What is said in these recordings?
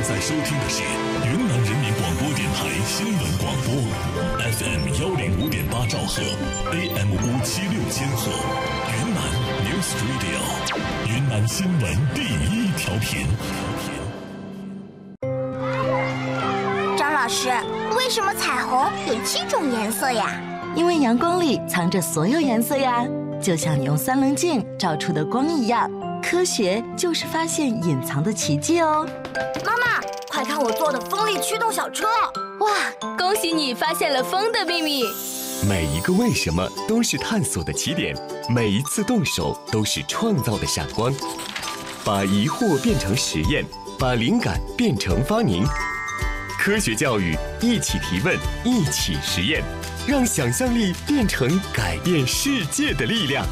在收听的是云南人民广播电台新闻广播 FM105.8兆赫 AM576千赫，云南 News Radio， 云南新闻第一调频。 张老师，为什么彩虹有7种颜色呀？ 因为阳光里藏着所有颜色呀，就像你用3棱镜照出的光一样。科学就是发现隐藏的奇迹哦！ 妈妈，快看我做的风力驱动小车！ 哇，恭喜你发现了风的秘密！ 每一个为什么都是探索的起点，每一次动手都是创造的闪光。把疑惑变成实验，把灵感变成发明。科学教育，一起提问，一起实验，让想象力变成改变世界的力量。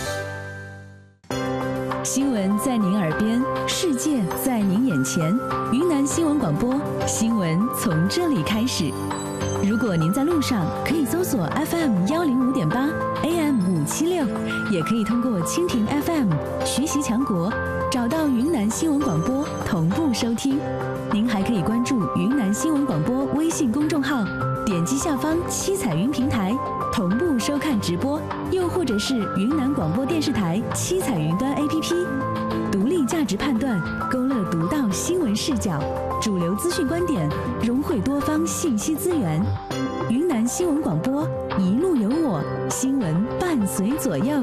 新闻在您耳边，世界在您眼前。云南新闻广播，新闻从这里开始。如果您在路上，可以搜索 FM105.8 AM576，也可以通过蜻蜓 FM 学习强国找到云南新闻广播同步收听。您还可以关注云南新闻广播微信公众号，点击下方七彩云平台同步收看直播，又或者是云南广播电视台七彩云端 APP， 独立价值判断，勾勒独到新闻视角，主流资讯观点，融汇多方信息资源。云南新闻广播，一路有我，新闻伴随左右。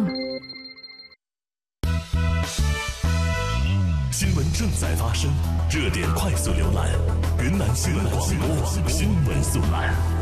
新闻正在发生，热点快速浏览，云南新闻广播新闻速览。